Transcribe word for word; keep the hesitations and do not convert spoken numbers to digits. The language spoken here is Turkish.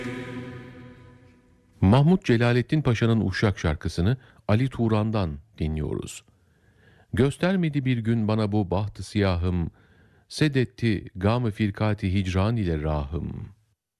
Mahmut Celaleddin Paşa'nın Uşak şarkısını Ali Turan'dan dinliyoruz. Göstermedi bir gün bana bu bahtı siyahım, sedetti gam-ı firkati hicran ile rahım.